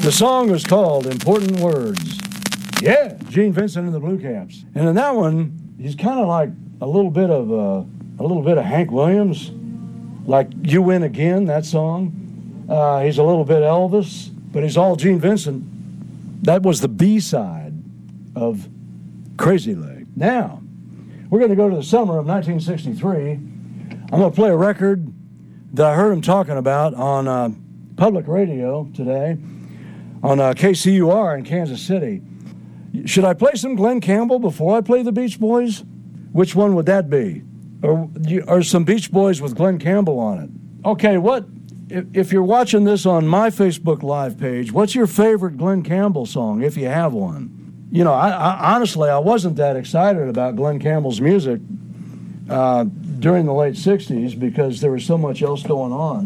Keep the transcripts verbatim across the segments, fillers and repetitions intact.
The song was called Important Words. Yeah, Gene Vincent and the Blue Caps. And in that one, he's kind of like a little bit of uh, a little bit of Hank Williams, like You Win Again, that song. Uh, he's a little bit Elvis, but he's all Gene Vincent. That was the B-side of Crazy Leg. Now, we're going to go to the summer of nineteen sixty-three. I'm going to play a record that I heard him talking about on uh, public radio today on uh, K C U R in Kansas City. Should I play some Glen Campbell before I play the Beach Boys? Which one would that be? Or, or some Beach Boys with Glen Campbell on it? Okay, what if, if you're watching this on my Facebook Live page, what's your favorite Glen Campbell song, if you have one? You know, I, I honestly, I wasn't that excited about Glen Campbell's music uh, during the late sixties because there was so much else going on.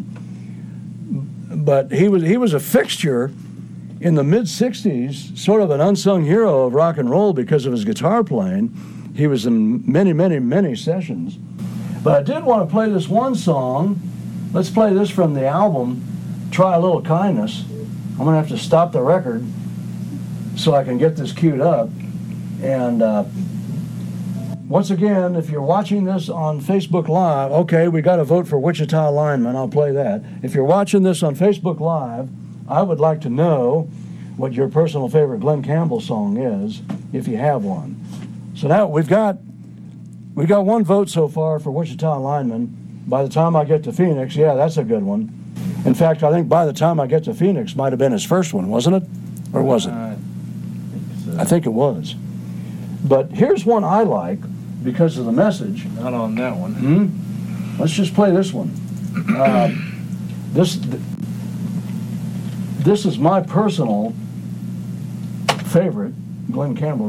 But he was he was a fixture in the mid-sixties, sort of an unsung hero of rock and roll because of his guitar playing. He was in many, many, many sessions. But I did want to play this one song. Let's play this from the album, Try a Little Kindness. I'm going to have to stop the record so I can get this queued up. And uh, once again, if you're watching this on Facebook Live, okay, we got to vote for Wichita Lineman. I'll play that. If you're watching this on Facebook Live, I would like to know what your personal favorite Glen Campbell song is, if you have one. So now we've got we got one vote so far for Wichita Lineman. By the time I get to Phoenix, yeah, that's a good one. In fact, I think by the time I get to Phoenix might have been his first one, wasn't it? Or was it? I think so. I think it was. But here's one I like because of the message. Not on that one. Hmm? Let's just play this one. Uh, this. Th- This is my personal favorite Glen Campbell